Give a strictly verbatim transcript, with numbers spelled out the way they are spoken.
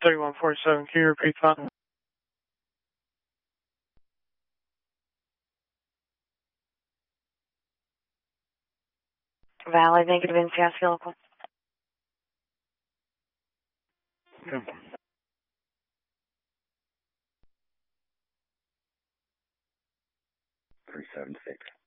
three one four seven, can you repeat that? Valid, negative in Cassie local. Okay. three seven six.